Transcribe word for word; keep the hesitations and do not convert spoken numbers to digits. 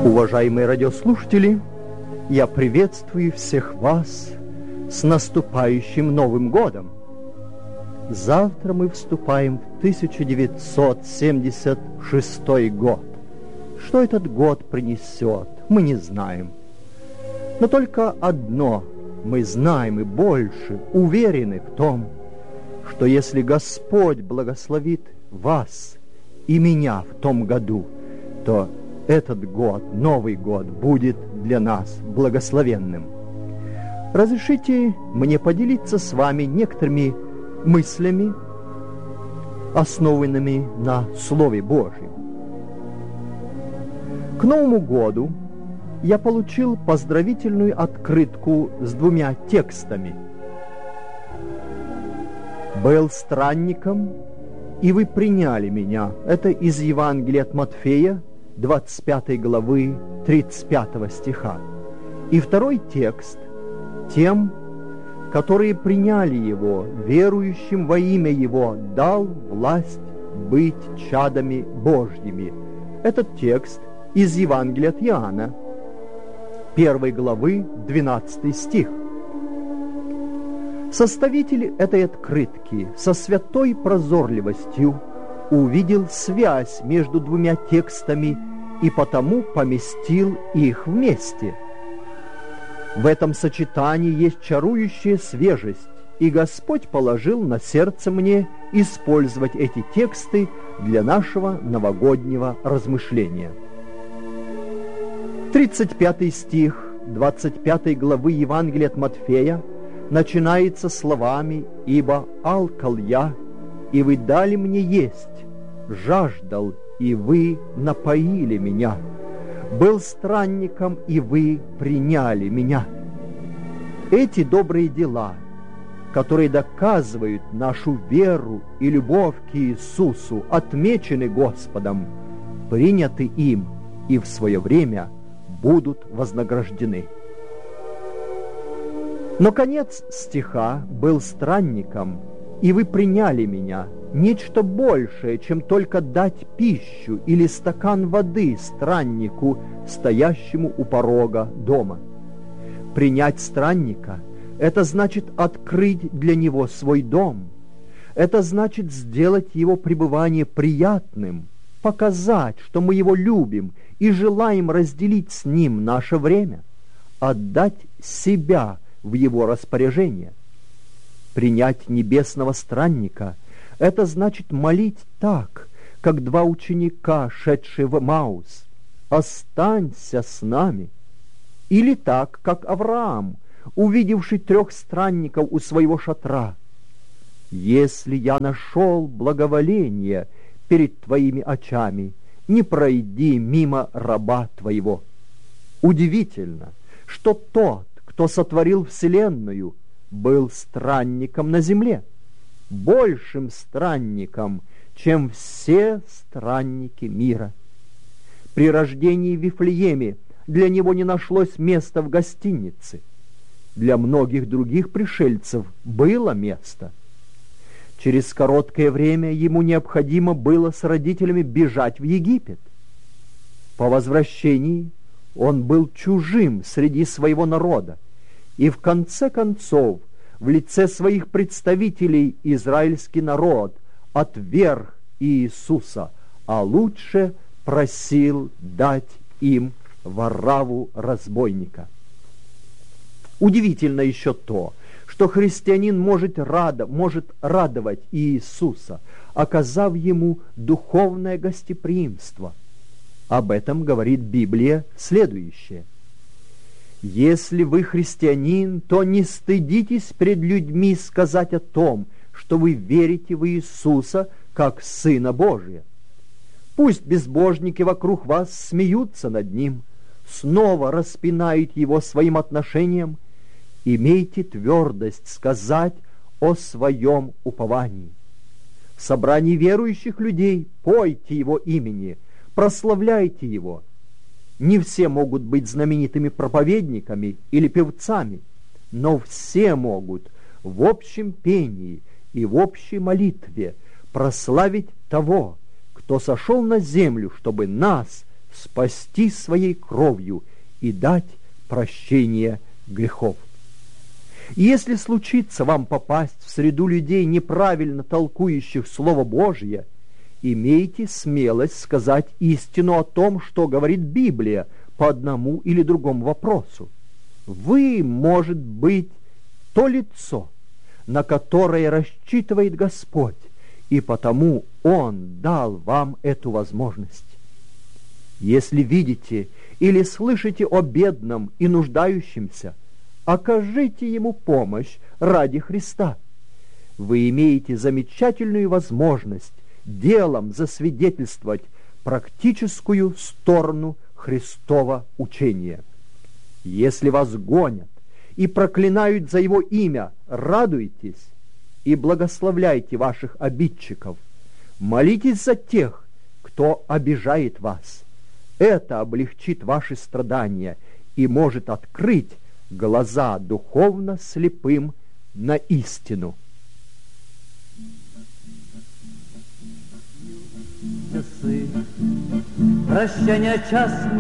Уважаемые радиослушатели, я приветствую всех вас с наступающим Новым годом. Завтра мы вступаем в тысяча девятьсот семьдесят шестой год. Что этот год принесет, мы не знаем. Но только одно мы знаем и больше уверены в том, что если Господь благословит вас и меня в том году, то этот год, Новый год, будет для нас благословенным. Разрешите мне поделиться с вами некоторыми мыслями, основанными на Слове Божьем. К Новому году я получил поздравительную открытку с двумя текстами. «Был странником, и вы приняли меня». Это из Евангелия от Матфея, двадцать пятой главы, тридцать пятого стиха. И второй текст: «Тем, которые приняли Его, верующим во имя Его, дал власть быть чадами Божьими». Этот текст из Евангелия от Иоанна, первой главы, двенадцатый стих. Составитель этой открытки со святой прозорливостью увидел связь между двумя текстами и потому поместил их вместе. В этом сочетании есть чарующая свежесть, и Господь положил на сердце мне использовать эти тексты для нашего новогоднего размышления. тридцать пятый стих двадцать пятой главы Евангелия от Матфея начинается словами: «Ибо алкал я, и вы дали мне есть, жаждал, и вы напоили меня, был странником, и вы приняли меня». Эти добрые дела, которые доказывают нашу веру и любовь к Иисусу, отмечены Господом, приняты им и в свое время будут вознаграждены. Но конец стиха: «Был странником, и вы приняли меня», нечто большее, чем только дать пищу или стакан воды страннику, стоящему у порога дома. Принять странника – это значит открыть для него свой дом. Это значит сделать его пребывание приятным, показать, что мы его любим и желаем разделить с ним наше время, отдать себя в его распоряжение. Принять небесного странника – это значит молить так, как два ученика, шедшие в Эмаус: «Останься с нами». Или так, как Авраам, увидевший трех странников у своего шатра: «Если я нашел благоволение перед твоими очами, не пройди мимо раба твоего». Удивительно, что тот, кто сотворил вселенную, был странником на земле, большим странником, чем все странники мира. При рождении в Вифлееме для него не нашлось места в гостинице. Для многих других пришельцев было место. Через короткое время ему необходимо было с родителями бежать в Египет. По возвращении он был чужим среди своего народа, и в конце концов в лице своих представителей израильский народ отверг Иисуса, а лучше просил дать им Варавву разбойника. Удивительно еще то, что христианин может, радо, может радовать Иисуса, оказав ему духовное гостеприимство. Об этом говорит Библия следующее: «Если вы христианин, то не стыдитесь пред людьми сказать о том, что вы верите в Иисуса как Сына Божия. Пусть безбожники вокруг вас смеются над Ним, снова распинают Его своим отношением. Имейте твердость сказать о своем уповании. В собрании верующих людей пойте Его имени, прославляйте Его. Не все могут быть знаменитыми проповедниками или певцами, но все могут в общем пении и в общей молитве прославить того, кто сошел на землю, чтобы нас спасти своей кровью и дать прощение грехов. И если случится вам попасть в среду людей, неправильно толкующих Слово Божье, имейте смелость сказать истину о том, что говорит Библия по одному или другому вопросу. Вы, может быть, то лицо, на которое рассчитывает Господь, и потому Он дал вам эту возможность. Если видите или слышите о бедном и нуждающемся, окажите ему помощь ради Христа. Вы имеете замечательную возможность делом засвидетельствовать практическую сторону Христова учения. Если вас гонят и проклинают за Его имя, радуйтесь и благословляйте ваших обидчиков. Молитесь за тех, кто обижает вас. Это облегчит ваши страдания и может открыть глаза духовно слепым на истину. Часы, прощания час